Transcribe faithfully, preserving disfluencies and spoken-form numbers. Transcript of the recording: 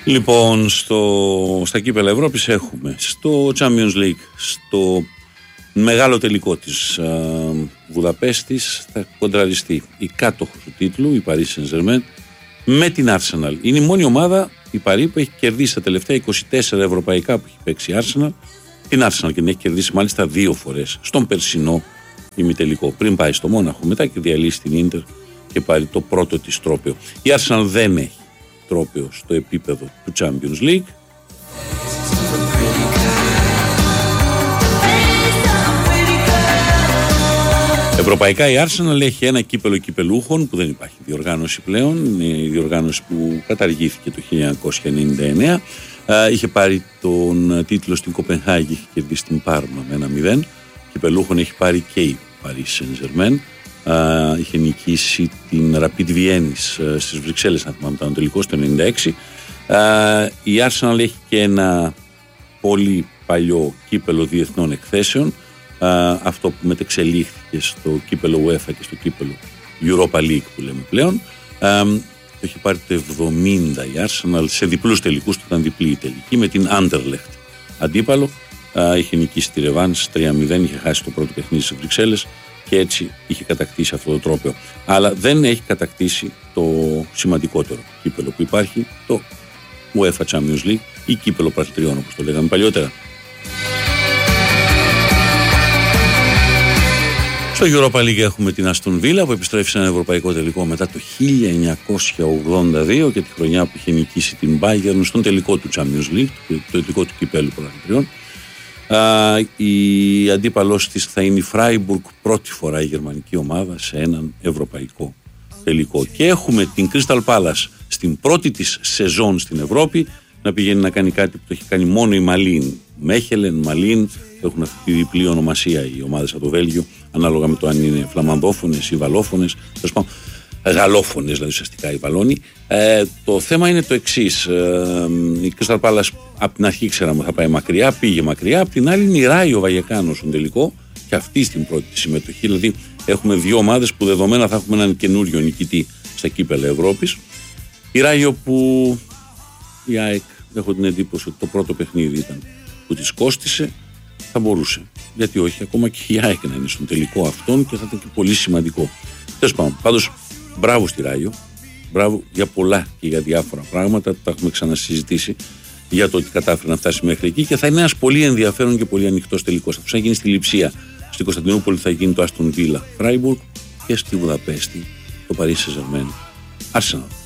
Λοιπόν, στο, στα κύπελα Ευρώπης έχουμε στο Champions League, στο μεγάλο τελικό της α, Βουδαπέστης, θα κοντραριστεί η κάτοχος του τίτλου, η Paris Saint-Germain, με την Arsenal. Είναι η μόνη ομάδα, η Paris, που έχει κερδίσει τα τελευταία είκοσι τέσσερα ευρωπαϊκά που έχει παίξει η Arsenal, την Arsenal, και την έχει κερδίσει μάλιστα δύο φορές στον περσινό ημιτελικό. Πριν πάει στο Μόναχο, μετά και διαλύσει την Ίντερ και πάρει το πρώτο της τρόπαιο. Η Arsenal δεν έχει τρόπαιο στο επίπεδο του Champions League. Ευρωπαϊκά η Arsenal έχει ένα κύπελο κυπελούχων που δεν υπάρχει διοργάνωση πλέον. Είναι η διοργάνωση που καταργήθηκε το χίλια εννιακόσια ενενήντα εννέα. Είχε πάρει τον τίτλο στην Κοπενχάγη, είχε κερδίσει την Πάρμα με ένα μηδέν. Κυπελούχων έχει πάρει και η Paris Saint-Germain. Uh, είχε νικήσει την Rapid Βιέννης uh, στις Βρυξέλλες, αν θυμάμαι, ήταν τελικό στο ενενήντα έξι. Uh, η Arsenal έχει και ένα πολύ παλιό κύπελο διεθνών εκθέσεων, uh, αυτό που μετεξελίχθηκε στο κύπελο UEFA και στο κύπελο Europa League που λέμε πλέον. Uh, το έχει πάρει το εβδομήντα η Arsenal σε διπλούς τελικούς, του ήταν διπλή η τελική με την Anderlecht αντίπαλο. Uh, είχε νικήσει τη Ρεβάνς τρία μηδέν, είχε χάσει το πρώτο παιχνίδι στις Βρυξέλλες και έτσι είχε κατακτήσει αυτό το τρόπαιο. Αλλά δεν έχει κατακτήσει το σημαντικότερο κύπελο που υπάρχει, το UEFA Champions League ή κύπελο πρωταθλητριών, όπως το λέγαμε παλιότερα. Στο Europa League έχουμε την Aston Villa που επιστρέφει σε ένα ευρωπαϊκό τελικό μετά το χίλια εννιακόσια ογδόντα δύο και τη χρονιά που είχε νικήσει την Bayern στον τελικό του Champions League, το τελικό του κυπέλου πρωταθλητριών. Uh, η αντίπαλος της θα είναι η Freiburg, πρώτη φορά η γερμανική ομάδα σε έναν ευρωπαϊκό τελικό. Και έχουμε την Crystal Palace στην πρώτη της σεζόν στην Ευρώπη να πηγαίνει να κάνει κάτι που το έχει κάνει μόνο η Μαλίν. Μέχελεν, Μαλίν, έχουν αυτή τη διπλή ονομασία οι ομάδες από το Βέλγιο, ανάλογα με το αν είναι φλαμανδόφωνες ή βαλόφωνες, γαλλόφωνες δηλαδή ουσιαστικά οι Βαλόνοι. Ε, το θέμα είναι το εξής. Ε, η Crystal Palace από την αρχή ξέραμε θα πάει μακριά, πήγε μακριά. Απ' την άλλη είναι η Ράιο Βαγεκάνο στον τελικό και αυτή στην πρώτη συμμετοχή. Δηλαδή έχουμε δύο ομάδες που δεδομένα θα έχουμε έναν καινούριο νικητή στα κύπελα Ευρώπης. Η Ράιο που η ΑΕΚ, έχω την εντύπωση ότι το πρώτο παιχνίδι ήταν που της κόστισε, θα μπορούσε. Γιατί όχι, ακόμα και η ΑΕΚ να είναι στον τελικό αυτόν και θα ήταν και πολύ σημαντικό. Τέλος πάντων, πάντως μπράβο στη Ράιο. Μπράβο για πολλά και για διάφορα πράγματα. Τα έχουμε ξανασυζητήσει για το ότι κατάφερε να φτάσει μέχρι εκεί και θα είναι ένας πολύ ενδιαφέρον και πολύ ανοιχτός τελικός. Αυτό θα γίνει στη Λειψία. Στην Κωνσταντινούπολη θα γίνει το Aston Villa Freiburg και στη Βουδαπέστη το Paris Saint-Germain Arsenal.